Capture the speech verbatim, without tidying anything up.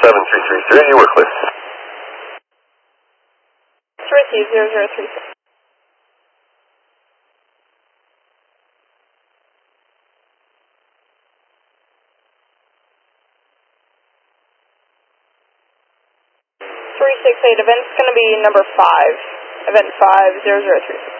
seven three three three, you were clear. Receive zero zero three six. three six eight, event's going to be number five. Event five zero zero three six.